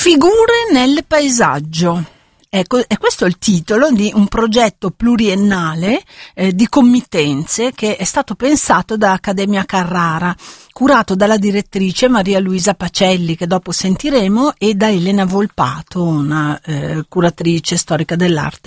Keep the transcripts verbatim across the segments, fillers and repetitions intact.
Figure nel paesaggio. Ecco, è questo il titolo di un progetto pluriennale eh, di committenze che è stato pensato da Accademia Carrara, curato dalla direttrice Maria Luisa Pacelli, che dopo sentiremo, e da Elena Volpato, una eh, curatrice storica dell'arte.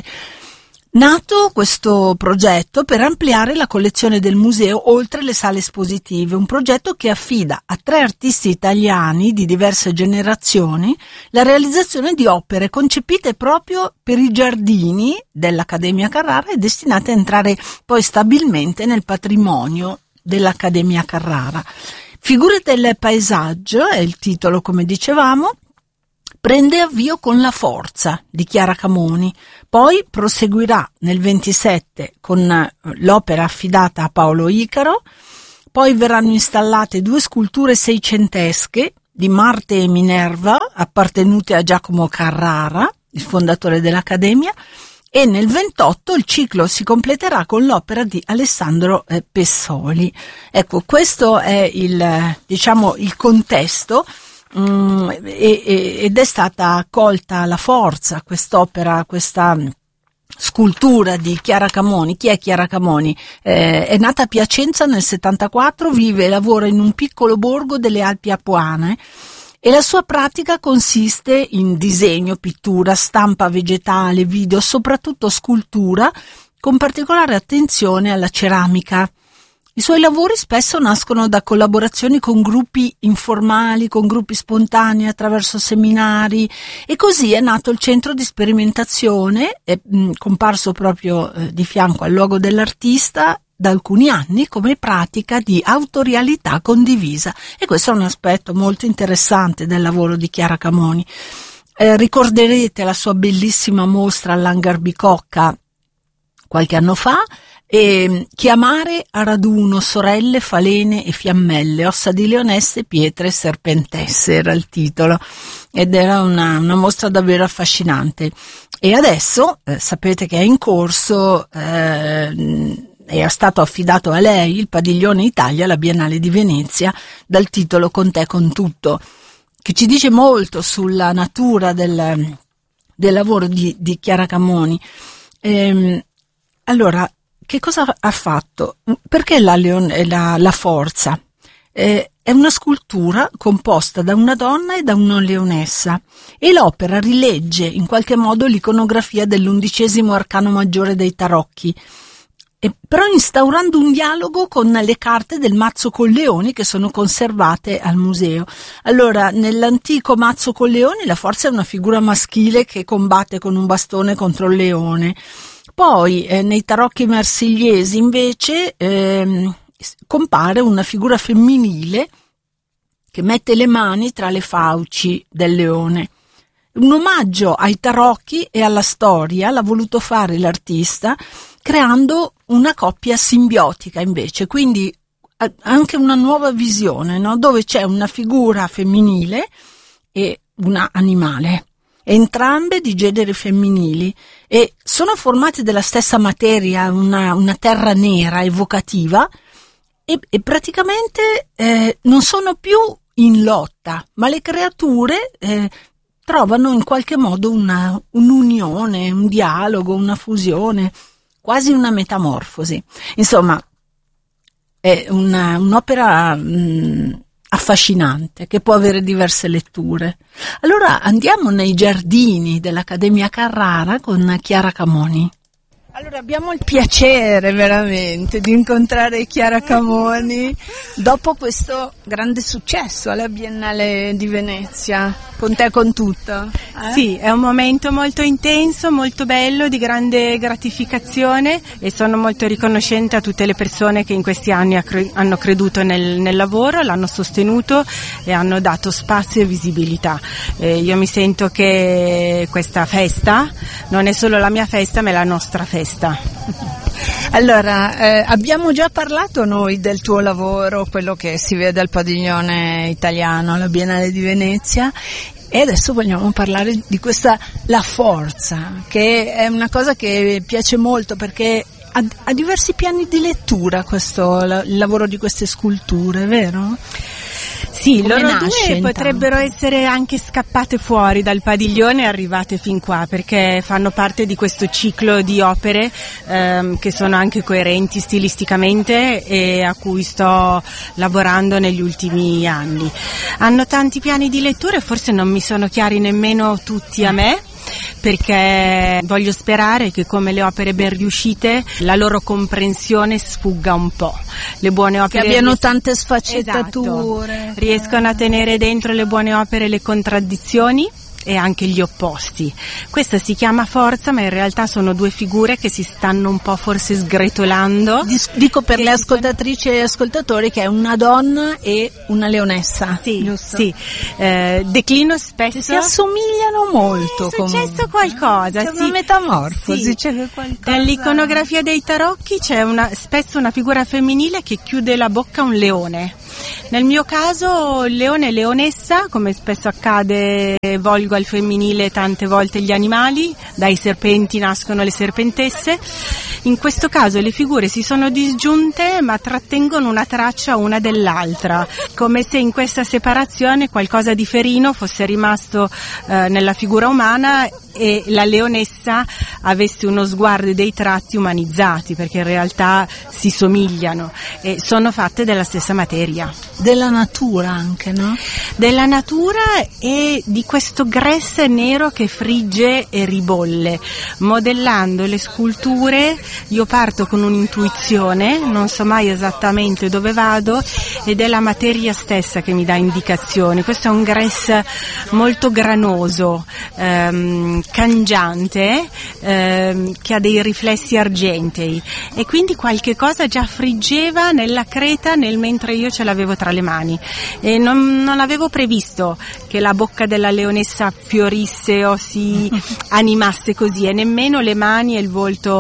Nato questo progetto per ampliare la collezione del museo oltre le sale espositive, un progetto che affida a tre artisti italiani di diverse generazioni la realizzazione di opere concepite proprio per i giardini dell'Accademia Carrara e destinate a entrare poi stabilmente nel patrimonio dell'Accademia Carrara. Figure del paesaggio è il titolo, come dicevamo. Prende avvio con La Forza di Chiara Camoni, poi proseguirà nel ventisette con l'opera affidata a Paolo Icaro, poi verranno installate due sculture seicentesche di Marte e Minerva appartenute a Giacomo Carrara, il fondatore dell'Accademia, e nel ventotto il ciclo si completerà con l'opera di Alessandro eh, Pessoli. Ecco, questo è il, diciamo, il contesto. Mm, e, e, ed è stata accolta La Forza, quest'opera, questa scultura di Chiara Camoni. Chi è Chiara Camoni? Eh, è nata a Piacenza nel settantaquattro, vive e lavora in un piccolo borgo delle Alpi Apuane e la sua pratica consiste in disegno, pittura, stampa vegetale, video, soprattutto scultura, con particolare attenzione alla ceramica. I suoi lavori spesso nascono da collaborazioni con gruppi informali, con gruppi spontanei, attraverso seminari, e così è nato il centro di sperimentazione, è mh, comparso proprio eh, di fianco al luogo dell'artista da alcuni anni come pratica di autorialità condivisa, e questo è un aspetto molto interessante del lavoro di Chiara Camoni. Eh, ricorderete la sua bellissima mostra all'Hangar Bicocca qualche anno fa, e Chiamare a raduno sorelle, falene e fiammelle, ossa di leonesse, pietre e serpentesse era il titolo, ed era una, una mostra davvero affascinante. E adesso eh, sapete che è in corso, eh, è stato affidato a lei il Padiglione Italia alla Biennale di Venezia dal titolo Con te con tutto, che ci dice molto sulla natura del, del lavoro di, di Chiara Camoni. Ehm, allora, che cosa ha fatto? Perché la, leon- la, la forza? Eh, è una scultura composta da una donna e da una leonessa, e l'opera rilegge in qualche modo l'iconografia dell'undicesimo arcano maggiore dei tarocchi, e però instaurando un dialogo con le carte del mazzo con leoni che sono conservate al museo. Allora, nell'antico mazzo con leoni la forza è una figura maschile che combatte con un bastone contro il leone. Poi eh, nei tarocchi marsigliesi invece eh, compare una figura femminile che mette le mani tra le fauci del leone. Un omaggio ai tarocchi e alla storia l'ha voluto fare l'artista, creando una coppia simbiotica invece, quindi anche una nuova visione, no? Dove c'è una figura femminile e una animale, entrambe di generi femminili, e sono formati della stessa materia, una, una terra nera evocativa, e, e praticamente eh, non sono più in lotta, ma le creature eh, trovano in qualche modo una, un'unione, un dialogo, una fusione, quasi una metamorfosi. Insomma, è una, un'opera mh, affascinante, che può avere diverse letture. Allora andiamo nei giardini dell'Accademia Carrara con Chiara Camoni. Allora abbiamo il piacere veramente di incontrare Chiara Camoni dopo questo grande successo alla Biennale di Venezia, Con te con tutto. Eh? Sì, è un momento molto intenso, molto bello, di grande gratificazione, e sono molto riconoscente a tutte le persone che in questi anni hanno creduto nel, nel lavoro, l'hanno sostenuto e hanno dato spazio e visibilità. Eh, io mi sento che questa festa non è solo la mia festa, ma è la nostra festa. Allora, eh, abbiamo già parlato noi del tuo lavoro, quello che si vede al Padiglione Italiano alla Biennale di Venezia, e adesso vogliamo parlare di questa La Forza, che è una cosa che piace molto perché ha, ha diversi piani di lettura questo, la, il lavoro di queste sculture, vero? Sì, Come loro nasce, due intanto? potrebbero essere anche scappate fuori dal padiglione e arrivate fin qua, perché fanno parte di questo ciclo di opere ehm, che sono anche coerenti stilisticamente e a cui sto lavorando negli ultimi anni. Hanno tanti piani di lettura e forse non mi sono chiari nemmeno tutti a me, perché voglio sperare che, come le opere ben riuscite, la loro comprensione sfugga un po'. Le buone opere che abbiano ries- tante sfaccettature. Esatto. Riescono a tenere dentro le buone opere le contraddizioni e anche gli opposti. Questa si chiama forza, ma in realtà sono due figure che si stanno un po' forse sgretolando. Dis- dico per Che le si sono- ascoltatrici e ascoltatori che è una donna e una leonessa. Sì, giusto? sì. Eh, declino spesso. Si assomigliano molto. È successo comunque. qualcosa, C'è sì. una metamorfosi, Sì. c'è qualcosa. Nell'iconografia dei tarocchi c'è una, spesso una figura femminile che chiude la bocca a un leone. Nel mio caso il leone e leonessa, come spesso accade, volgo al femminile tante volte gli animali, dai serpenti nascono le serpentesse. In questo caso le figure si sono disgiunte ma trattengono una traccia una dell'altra, come se in questa separazione qualcosa di ferino fosse rimasto eh, nella figura umana e la leonessa avesse uno sguardo e dei tratti umanizzati, perché in realtà si somigliano e sono fatte della stessa materia. Della natura anche, no? Della natura e di questo grès nero che frigge e ribolle. Modellando le sculture io parto con un'intuizione, non so mai esattamente dove vado, ed è la materia stessa che mi dà indicazioni. Questo è un grès molto granoso, ehm, cangiante, ehm, che ha dei riflessi argentei, e quindi qualche cosa già friggeva nella creta nel mentre io ce l'avevo tra le mani, e non, non avevo previsto che la bocca della leonessa fiorisse o si animasse così, e nemmeno le mani e il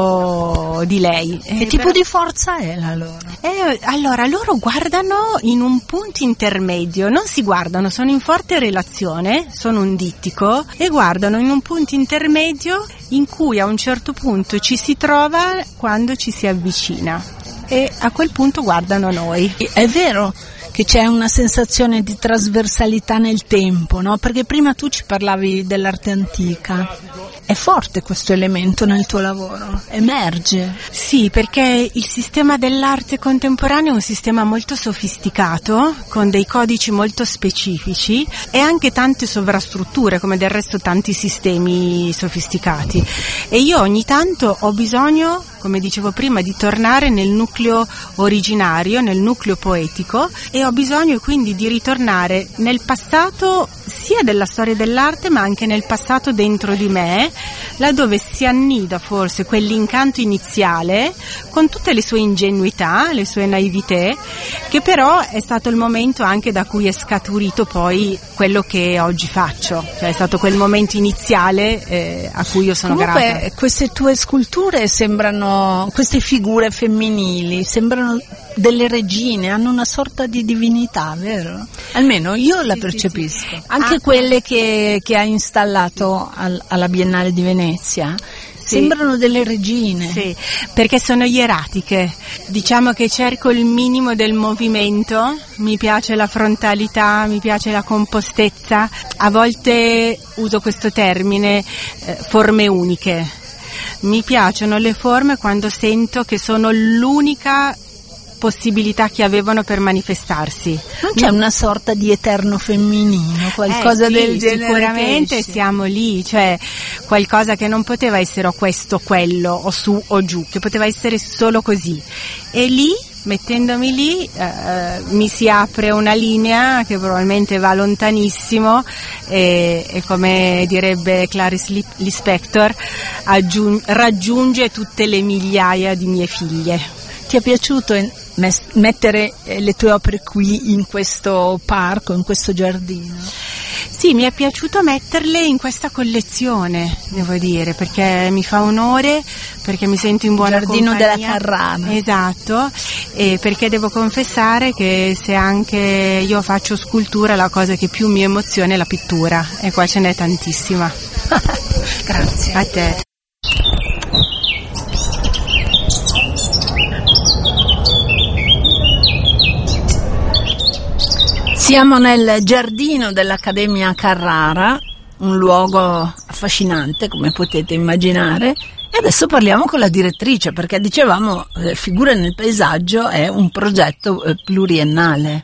volto di lei. Che Eh, tipo però- di forza è la loro? eh, allora, loro guardano in un punto intermedio, non si guardano, sono in forte relazione, sono un dittico, e guardano in un punto intermedio in cui a un certo punto ci si trova quando ci si avvicina, e a quel punto guardano noi. È vero che c'è una sensazione di trasversalità nel tempo, no? Perché prima tu ci parlavi dell'arte antica. È forte questo elemento nel tuo lavoro? Emerge? Sì, perché il sistema dell'arte contemporanea è un sistema molto sofisticato, con dei codici molto specifici e anche tante sovrastrutture, come del resto tanti sistemi sofisticati. E io ogni tanto ho bisogno, come dicevo prima, di tornare nel nucleo originario, nel nucleo poetico, e ho bisogno quindi di ritornare nel passato sia della storia dell'arte ma anche nel passato dentro di me, laddove si annida forse quell'incanto iniziale con tutte le sue ingenuità, le sue naivete, che però è stato il momento anche da cui è scaturito poi quello che oggi faccio, cioè è stato quel momento iniziale eh, a cui io sono Comunque, grata. queste tue sculture sembrano, queste figure femminili sembrano delle regine, hanno una sorta di divinità, vero? Almeno io la Sì, percepisco. sì, sì. Anche Ah, quelle che, che hai installato al- alla Biennale di Venezia sembrano delle regine. Sì, perché sono ieratiche. Diciamo che cerco il minimo del movimento, mi piace la frontalità, mi piace la compostezza. A volte uso questo termine, eh, forme uniche. Mi piacciono le forme quando sento che sono l'unica possibilità che avevano per manifestarsi. Non c'è una sorta di eterno femminino, qualcosa Eh, sì, del genere? sicuramente che esce? siamo lì, cioè qualcosa che non poteva essere o questo o quello o su o giù, che poteva essere solo così. E lì, mettendomi lì, eh, mi si apre una linea che probabilmente va lontanissimo e, e come direbbe Clarice Lispector, aggiung- raggiunge tutte le migliaia di mie figlie. Ti è piaciuto in- mes- mettere eh, le tue opere qui in questo parco, in questo giardino? Sì, mi è piaciuto metterle in questa collezione, devo dire, perché mi fa onore, perché mi sento in buona Giardino compagnia. della Carrara. Esatto, e perché devo confessare che se anche io faccio scultura, la cosa che più mi emoziona è la pittura, e qua ce n'è tantissima. Grazie. A te. Siamo nel giardino dell'Accademia Carrara, un luogo affascinante come potete immaginare, e adesso parliamo con la direttrice, perché dicevamo eh, Figure nel paesaggio è un progetto eh, pluriennale.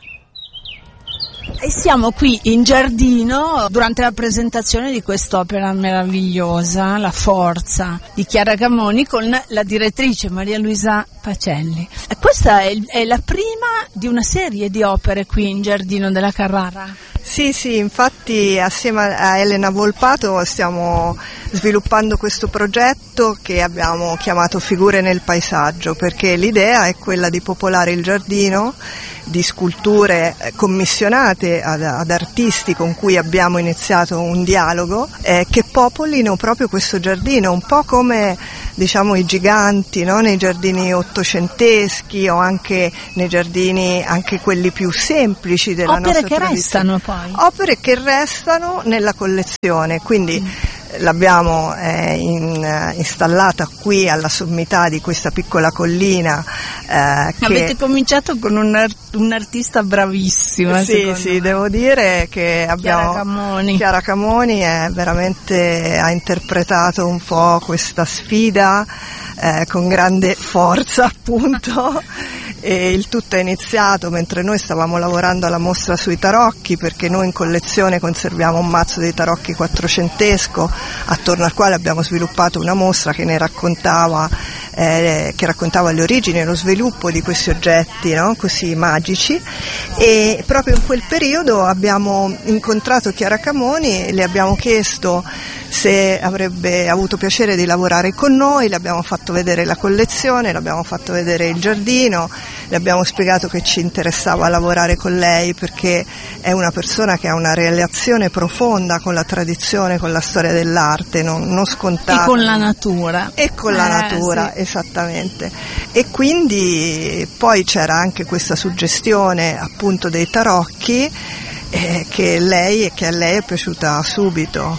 E siamo qui in giardino durante la presentazione di quest'opera meravigliosa, La Forza, di Chiara Camoni, con la direttrice Maria Luisa Pacelli. E questa è, è la prima di una serie di opere qui in Giardino della Carrara. Sì, sì, infatti assieme a Elena Volpato stiamo sviluppando questo progetto che abbiamo chiamato Figure nel paesaggio, perché l'idea è quella di popolare il giardino di sculture commissionate ad, ad artisti con cui abbiamo iniziato un dialogo eh, che popolino proprio questo giardino, un po' come diciamo i giganti, no? Nei giardini ottocenteschi o anche nei giardini anche quelli più semplici della opere nostra che tradizione. Restano poi Opere che restano nella collezione, quindi mm. l'abbiamo eh, in, installata qui alla sommità di questa piccola collina. Eh, che avete cominciato con un, art- un artista bravissima. Sì, sì, me. devo dire che abbiamo Chiara Camoni. Chiara Camoni è veramente ha interpretato un po' questa sfida eh, con grande forza, appunto. E il tutto è iniziato mentre noi stavamo lavorando alla mostra sui tarocchi, perché noi in collezione conserviamo un mazzo di tarocchi quattrocentesco attorno al quale abbiamo sviluppato una mostra che ne raccontava eh, che raccontava le origini e lo sviluppo di questi oggetti, no? Così magici, e proprio in quel periodo abbiamo incontrato Chiara Camoni e le abbiamo chiesto se avrebbe avuto piacere di lavorare con noi. Le abbiamo fatto vedere la collezione, le abbiamo fatto vedere il giardino, le abbiamo spiegato che ci interessava lavorare con lei perché è una persona che ha una relazione profonda con la tradizione, con la storia dell'arte, non, non scontata. E con la natura. E con la eh, natura, sì. Esattamente. E quindi poi c'era anche questa suggestione appunto dei tarocchi eh, che lei e che a lei è piaciuta subito.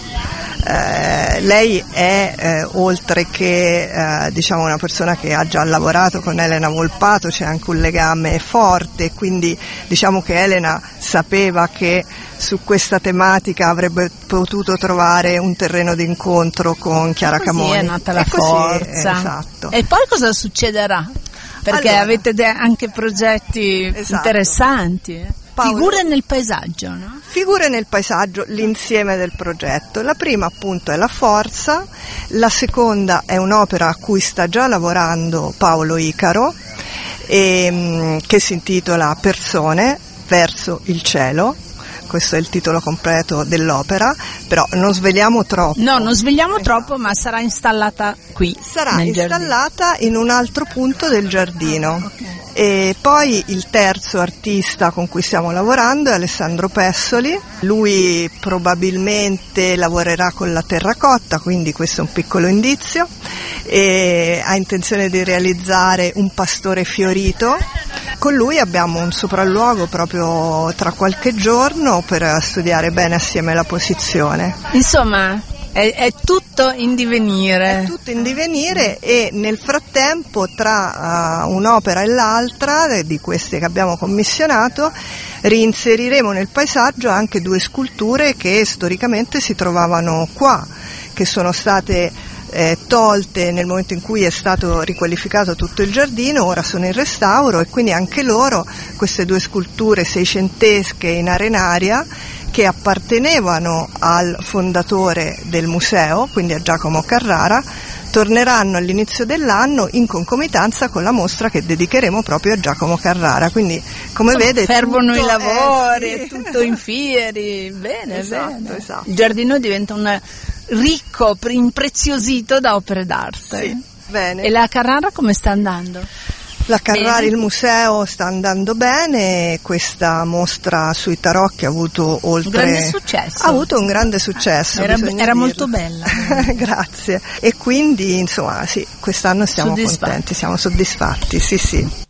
Eh, lei è eh, oltre che eh, diciamo una persona che ha già lavorato con Elena Volpato, c'è anche un legame forte, quindi diciamo che Elena sapeva che su questa tematica avrebbe potuto trovare un terreno d'incontro con Chiara così Camoni. È nata la e così, forza. Esatto. E poi cosa succederà? Perché allora, avete de- anche progetti esatto. interessanti. Paolo, Figure nel paesaggio, no? Figure nel paesaggio, l'insieme del progetto. La prima appunto è La Forza, la seconda è un'opera a cui sta già lavorando Paolo Icaro, e, che si intitola Persone verso il cielo. Questo è il titolo completo dell'opera, però non sveliamo troppo. No, non svegliamo troppo, ma sarà installata qui. Sarà nel installata giardino. in un altro punto del giardino. Ah, okay. E poi il terzo artista con cui stiamo lavorando è Alessandro Pessoli. Lui probabilmente lavorerà con la terracotta, quindi questo è un piccolo indizio, e ha intenzione di realizzare un pastore fiorito. Con lui abbiamo un sopralluogo proprio tra qualche giorno per studiare bene assieme la posizione. Insomma, è, è tutto in divenire. È tutto in divenire e nel frattempo tra uh, un'opera e l'altra di queste che abbiamo commissionato reinseriremo nel paesaggio anche due sculture che storicamente si trovavano qua, che sono state Eh, tolte nel momento in cui è stato riqualificato tutto il giardino, ora sono in restauro, e quindi anche loro, queste due sculture seicentesche in arenaria che appartenevano al fondatore del museo, quindi a Giacomo Carrara, torneranno all'inizio dell'anno in concomitanza con la mostra che dedicheremo proprio a Giacomo Carrara. Quindi come Insomma, vede fervono i lavori, è, sì. è tutto in fieri, bene, esatto, bene. Esatto. Il giardino diventa un ricco, impreziosito da opere d'arte. Sì, bene. E la Carrara come sta andando? La Carrara, bene. Il museo sta andando bene, questa mostra sui tarocchi ha avuto oltre... Un grande successo. Ha avuto un grande successo. Era, era molto dirlo. bella. Grazie. E quindi, insomma, sì, quest'anno siamo contenti, siamo soddisfatti, sì, sì.